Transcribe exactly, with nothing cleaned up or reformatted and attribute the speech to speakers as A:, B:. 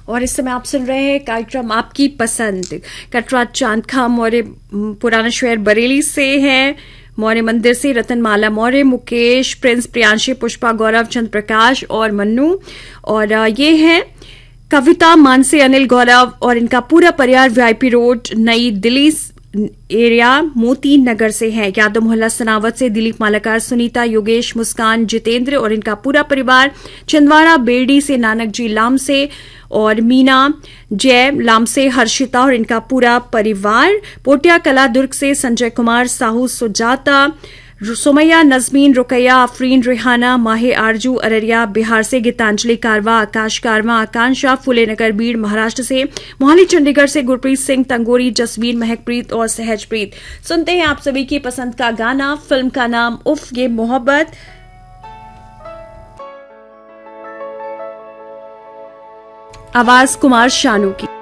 A: और इस समय आप सुन रहे हैं कार्यक्रम आपकी पसंद। कटरा चांद खां मौर्य पुराना शहर बरेली से हैं, मौर्य मंदिर से रतनमाला मौर्य, मुकेश, प्रिंस, प्रियांशी, पुष्पा, गौरव, चंद्र प्रकाश और मन्नू। और ये हैं कविता, मानसी, अनिल, गौरव और इनका पूरा परिवार वीआईपी रोड नई दिल्ली एरिया मोती नगर से है। यादव मोहल्ला सनावत से दिलीप मालाकार, सुनीता, योगेश, मुस्कान, जितेंद्र और इनका पूरा परिवार। छिंदवाड़ा बेरडी से नानक जी लाम से और मीना जय लाम से हर्षिता और इनका पूरा परिवार। पोटिया कला दुर्ग से संजय कुमार साहू, सुजाता, सुमैया, नजमीन, रुकैया, अफरीन, रेहाना, माहे, आरजू अररिया बिहार से, गीतांजलि कारवा, आकाश कारवा, आकांक्षा, फुलेनगर बीड़ महाराष्ट्र से, मोहाली चंडीगढ़ से, गुरप्रीत सिंह तंगोरी, जसवीर, महकप्रीत और सहजप्रीत। सुनते हैं आप सभी की पसंद का गाना। फिल्म का नाम उफ ये मोहब्बत। आवाज कुमार शानू की।